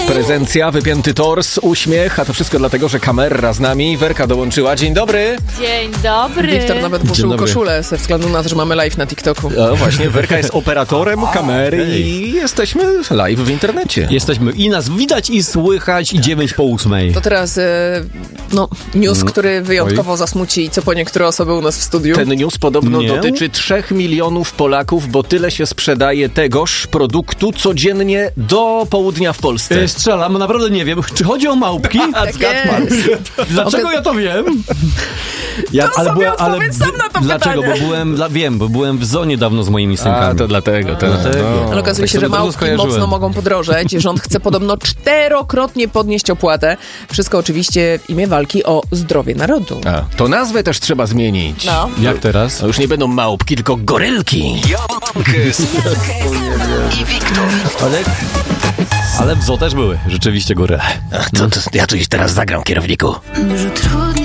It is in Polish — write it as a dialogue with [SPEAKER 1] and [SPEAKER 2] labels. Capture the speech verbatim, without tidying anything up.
[SPEAKER 1] Prezencja, wypięty tors, uśmiech, a to wszystko dlatego, że kamera z nami. Werka dołączyła. Dzień dobry.
[SPEAKER 2] Dzień dobry.
[SPEAKER 3] Wiktor nawet poszył koszulę ze względu na to, że mamy live na TikToku.
[SPEAKER 1] No właśnie, Werka jest operatorem kamery i jesteśmy live w internecie.
[SPEAKER 4] Jesteśmy i nas widać i słychać i dziewięć po ósmej.
[SPEAKER 3] To teraz e, no, news, który wyjątkowo Oj. zasmuci co po niektóre osoby u nas w studiu.
[SPEAKER 1] Ten news podobno
[SPEAKER 4] Nie?
[SPEAKER 1] dotyczy trzech milionów Polaków, bo tyle się sprzedaje tegoż produktu codziennie do południa w Polsce.
[SPEAKER 4] E, strzelam, naprawdę nie wiem. Czy chodzi o małpki?
[SPEAKER 3] Tak jest.
[SPEAKER 4] Dlaczego ja to wiem? Ja,
[SPEAKER 3] To sobie odpowiedz sam na to
[SPEAKER 4] Dlaczego?
[SPEAKER 3] pytanie.
[SPEAKER 4] Bo byłem, dla, wiem, bo byłem w zonie dawno z moimi synkami.
[SPEAKER 1] A, to dlatego. To,
[SPEAKER 4] Dlatego.
[SPEAKER 1] no.
[SPEAKER 3] Ale okazuje
[SPEAKER 4] Tak
[SPEAKER 3] się, że
[SPEAKER 4] sobie dobrze
[SPEAKER 3] małpki
[SPEAKER 4] skojarzyłem.
[SPEAKER 3] mocno mogą podrożeć. Rząd chce podobno czterokrotnie podnieść opłatę. Wszystko oczywiście w imię walki o zdrowie narodu.
[SPEAKER 1] A, to nazwę też trzeba zmienić.
[SPEAKER 3] No.
[SPEAKER 4] Jak teraz?
[SPEAKER 1] To już nie będą małpki, tylko gorylki.
[SPEAKER 5] i Wiktor.
[SPEAKER 4] Ale, ale w zoo też były rzeczywiście góry.
[SPEAKER 1] Ach, to, to ja coś teraz zagram, kierowniku.
[SPEAKER 5] Że trudniej